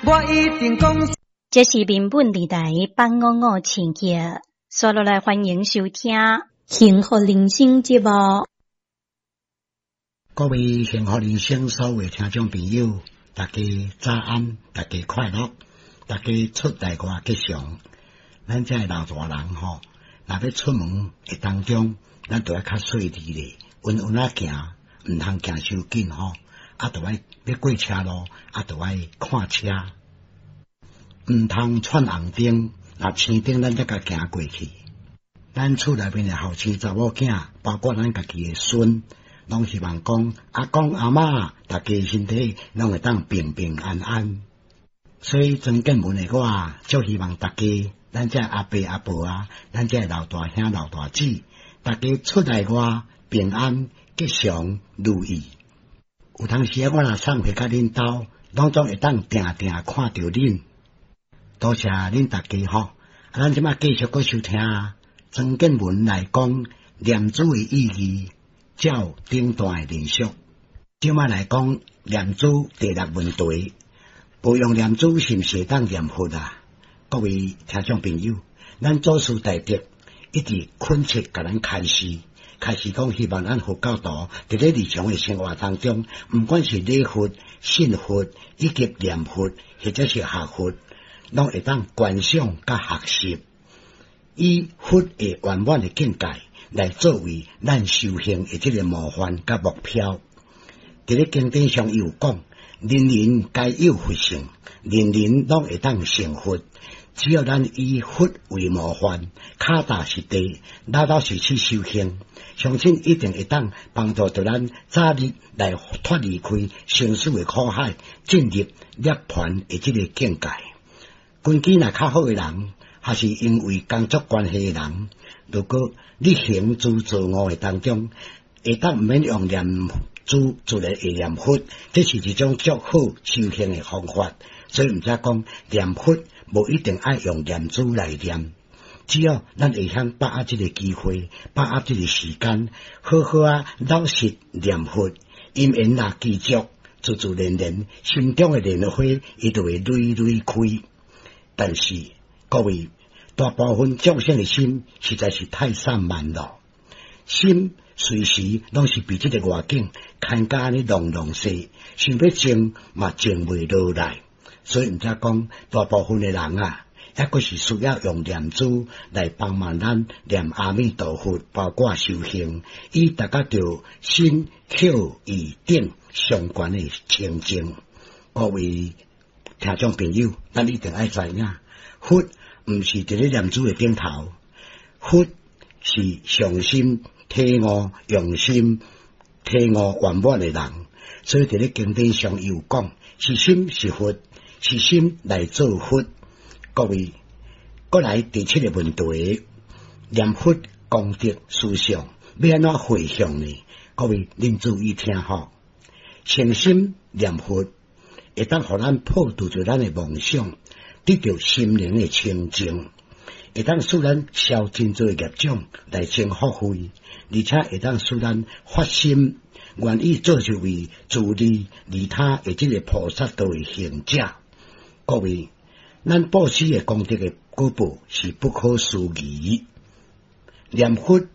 我一定讲。 这是民本电台帮我情节，接落来欢迎收听幸福人生节目。 各位幸福人生所有听众朋友，大家早安，大家快乐，大家出大外吉祥。咱这老大人吼，若要出门的当中，咱都要较细致咧，稳稳啊行，唔通行伤紧吼，都要过车路，都要看车。唔通闯红灯，若青灯咱才甲行过去。咱厝内面的后生查某囝，包括咱家己的孙，拢希望讲阿公阿嬷大家身体拢会当平平安安。所以曾建文的我，就希望大家，咱这阿伯阿婆啊，咱这老大兄老大姊，大家出来外平安吉祥如意。有当时我若送回甲恁兜，拢总会当定定看到恁。多谢恁大家吼，咱即马继续搁收听曾建文来讲念珠的意义，照顶段的连续。即马来讲念珠第6问题，无用念珠是毋是当念佛啊？各位听众朋友，咱祖师大德一直恳切甲咱开示讲，希望咱佛教徒伫咧日常的生活当中，毋管是礼佛、信佛以及念佛，或者是学佛，拢会当观赏甲学习，以佛的圆满的境界来作为咱修行的这个模范甲目标。伫咧经典上有讲，人人皆有佛性，人人拢会当成佛。只要咱以佛为模范，脚踏实地，老实去修行，相信一定会当帮助到咱早日来脱离开生死的苦海，进入涅槃的这个境界。根基若较好的人，还是因为工作关系的人，如果你行诸作恶的当中，会当毋免用念珠做来会念佛，这是一种较好修行的方法。所以毋则讲念佛无一定爱用念珠来念，只要咱会晓把握这个机会，把握这个时间，好好老实念佛，因缘若继续，自自然然心中的莲花伊就会蕊蕊开。但是各位，大部分众生的心实在是太散漫了，心随时拢是被这个外境牵甲安尼弄弄细，想要静嘛静袂落来。所以毋则讲，大部分的人还阁是需要用念珠来帮忙咱念阿弥陀佛，包括修行，以达到着身口意定相关的清净。各位听众朋友，咱一定爱知影，佛毋是伫咧念珠的顶头，佛是上心体悟、用心体悟圆满的人。所以伫咧经典上有讲，是心是佛，是心来做佛。各位，过来第7个问题，念佛功德思想要安怎回向呢？各位恁注意听吼，诚心念佛会当互咱破除着咱的梦想，得到心灵的清净，会当使咱消真多业障来增福慧，而且会当使咱发心愿意做一位自利利他的这个菩萨道的行者。各位，咱布施的功德的果报是不可思议，念佛